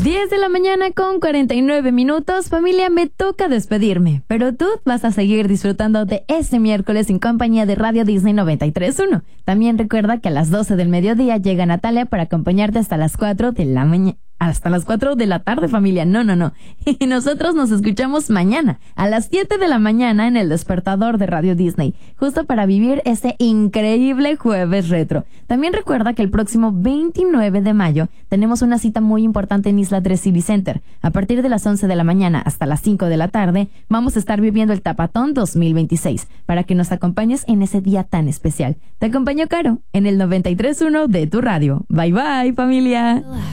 10 de la mañana con 49 minutos. Familia, me toca despedirme, pero tú vas a seguir disfrutando de este miércoles en compañía de Radio Disney 93.1. También recuerda que a las 12 del mediodía llega Natalia para acompañarte hasta las 4 de la mañana. Hasta las 4 de la tarde, familia. No. Y nosotros nos escuchamos mañana a las 7 de la mañana en el despertador de Radio Disney, justo para vivir este increíble jueves retro. También recuerda que el próximo 29 de mayo tenemos una cita muy importante en Isla 3 City Center. A partir de las 11 de la mañana hasta las 5 de la tarde vamos a estar viviendo el Tapatón 2026 para que nos acompañes en ese día tan especial. Te acompaño, Caro, en el 93.1 de tu radio. Bye bye, familia.